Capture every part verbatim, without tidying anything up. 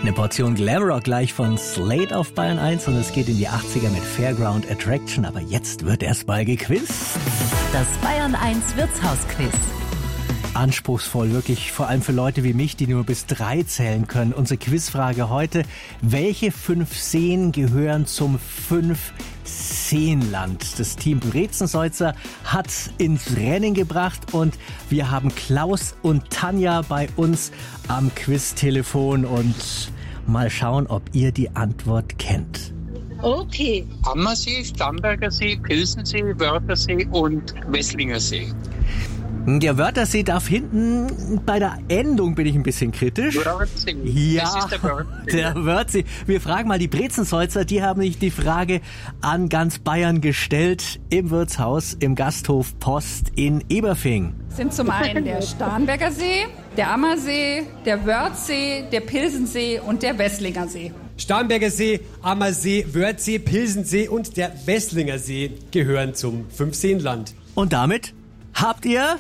Eine Portion Glamrock gleich von Slade auf Bayern eins und es geht in die achtziger mit Fairground Attraction, aber jetzt wird erstmal gequizt. Das Bayern eins Wirtshausquiz. Anspruchsvoll, wirklich, vor allem für Leute wie mich, die nur bis drei zählen können. Unsere Quizfrage heute: Welche fünf Seen gehören zum Fünf-Seenland? Das Team Brezenseutzer hat ins Rennen gebracht und wir haben Klaus und Tanja bei uns am Quiztelefon und mal schauen, ob ihr die Antwort kennt. Okay. Ammersee, Starnberger See, Pilsensee, Wörthersee und Wesslinger See. Der Wörthersee darf hinten, bei der Endung bin ich ein bisschen kritisch. Wörthersee. Ja, Das ist der Wörthersee. der Wörthersee. Wir fragen mal die Brezenseutzer, die haben sich die Frage an ganz Bayern gestellt im Wirtshaus im Gasthof Post in Eberfing. Sind zum einen der Starnberger See, der Ammersee, der Wörthsee, der Pilsensee und der Wesslinger See. Starnberger See, Ammersee, Wörthsee, Pilsensee und der Wesslinger See gehören zum Fünfseenland. Und damit habt ihr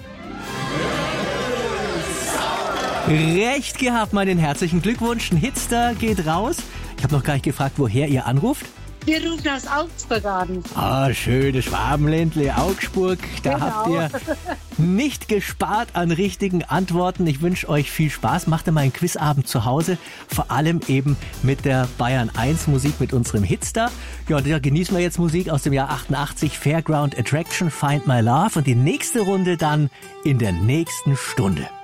recht gehabt, meinen herzlichen Glückwunsch. Ein Hitster geht raus. Ich habe noch gar nicht gefragt, woher ihr anruft. Wir rufen aus Augsburg an. Ah, schönes Schwabenländle, Augsburg. Da Genau. habt ihr nicht gespart an richtigen Antworten. Ich wünsche euch viel Spaß. Macht mal einen Quizabend zu Hause. Vor allem eben mit der Bayern eins Musik, mit unserem Hitstar. Ja, und da genießen wir jetzt Musik aus dem Jahr achtundachtzig. Fairground Attraction, Find My Love. Und die nächste Runde dann in der nächsten Stunde.